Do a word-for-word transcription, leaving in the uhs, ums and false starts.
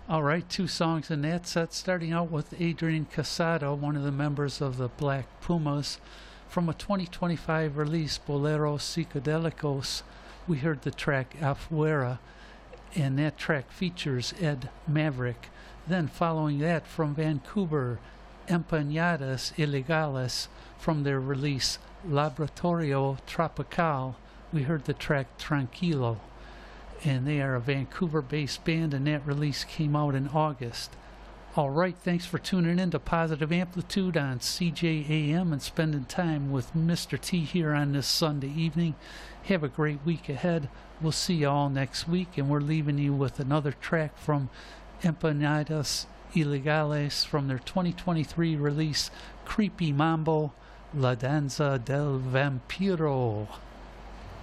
All right, two songs in that set, starting out with Adrian Casado, one of the members of the Black Pumas. From a twenty twenty-five release, Bolero Psicodelicos, we heard the track Afuera, and that track features Ed Maverick. Then following that, from Vancouver, Empanadas Ilegales, from their release Laboratorio Tropical, we heard the track Tranquilo. And they are a Vancouver-based band, and that release came out in August. All right, thanks for tuning in to Positive Amplitude on C J A M and spending time with Mister T here on this Sunday evening. Have a great week ahead. We'll see you all next week, and we're leaving you with another track from Empanadas Ilegales from their twenty twenty-three release, Creepy Mambo, La Danza del Vampiro.